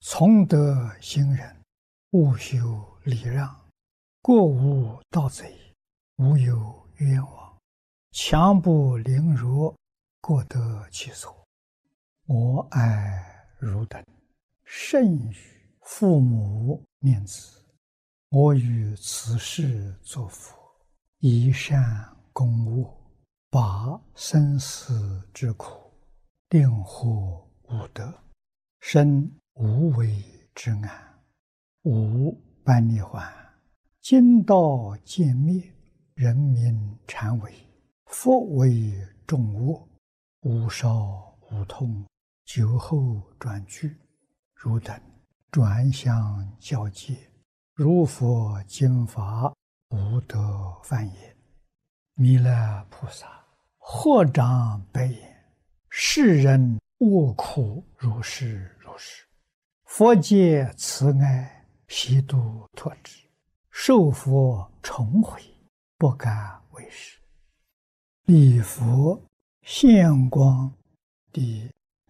从德行人，务修礼让，过无盗贼，无有冤枉，强不凌辱，过得其所。我爱汝等，甚于父母念子。我于此世作佛，以善供恶，拔生死之苦，令获无得，生无为之安，无般涅槃。今道渐灭，人民禅为，佛为众恶，无少无痛，久后转居。汝等转相交界，如佛经法，无得犯也。弥勒菩萨合掌白言：世人恶苦如是如是，佛界慈爱，悉度脱之，受佛重回，不敢为是。礼佛现光第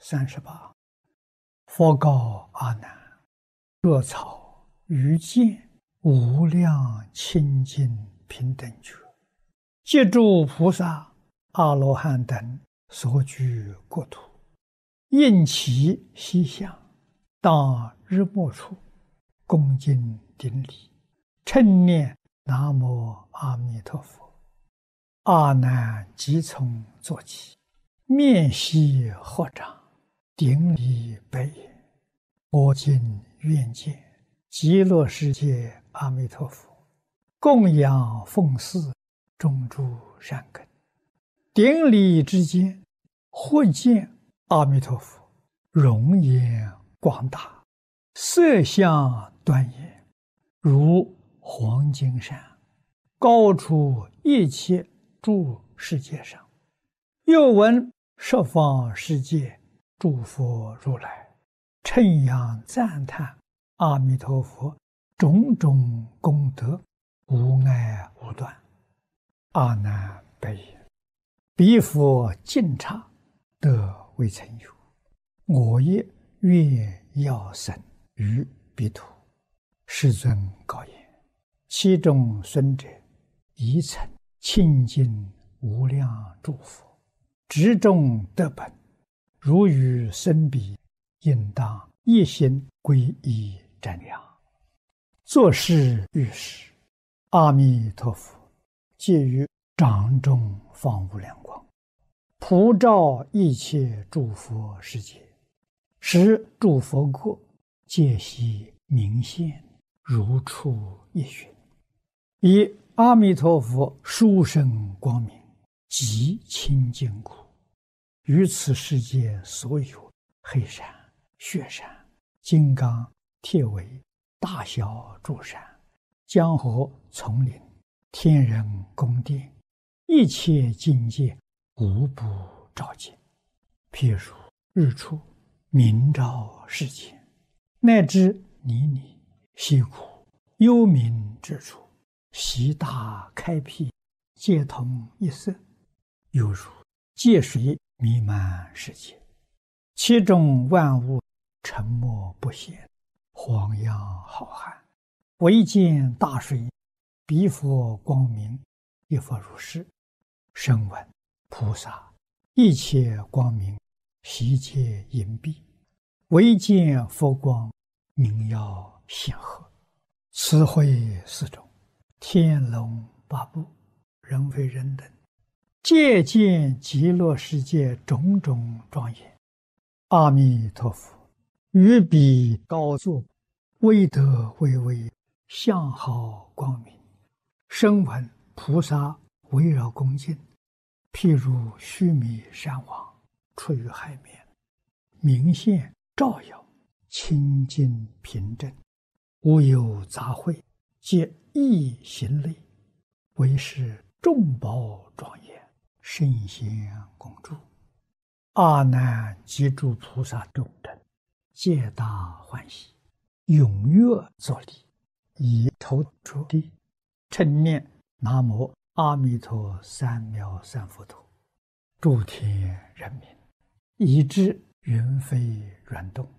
38。佛告阿难：若草于见无量清净平等觉，借诸菩萨、阿罗汉等所居国土，应其西向，当日没处，恭敬顶礼，称念南无阿弥陀佛。阿难即从坐起，面悉合掌，顶礼白言：我今愿见极乐世界阿弥陀佛，供养奉祀，种诸善根。顶礼之间，或见阿弥陀佛容颜广大，色相端严，如黄金山，高出一切诸世界上。又闻十方世界诸佛如来称扬赞叹阿弥陀佛种种功德，无碍无断。阿难白言：彼佛净刹，得未曾有，我也愿要生于彼土。世尊告言：其中孙者，宜曾清净无量诸佛，执众得本，如与生彼，应当一心皈依瞻仰。作是遇事，阿弥陀佛借于掌中放无量光，普照一切诸佛世界，使诸佛国皆悉明现，如出一寻。以阿弥陀佛殊胜光明，极清净故，于此世界所有黑山、雪山、金刚、铁围、大小诸山、江河、丛林、天人宫殿，一切境界无不照见。譬如日出明照世间，乃至泥泞、溪谷、幽冥之处，悉大开辟，皆同一色，犹如界水弥漫世界，其中万物沉默不显，荒洋浩瀚，唯见大水，彼佛光明，亦复如是。声闻菩萨一切光明，悉皆隐蔽，唯见佛光，明耀显赫。此会四种，天龙八部，人非人等，皆见极乐世界种种庄严。阿弥陀佛于彼高坐，威德巍巍，相好光明。声闻菩萨围绕恭敬，譬如须弥山王出于海面，明现照耀，清净平正，无有杂秽，皆一行类，为是众宝庄严，圣贤恭祝。阿难及诸菩萨众等，皆大欢喜，踊跃作礼，以头着地，称念南无阿弥陀三藐三菩提。诸天人民，以至云飞软动，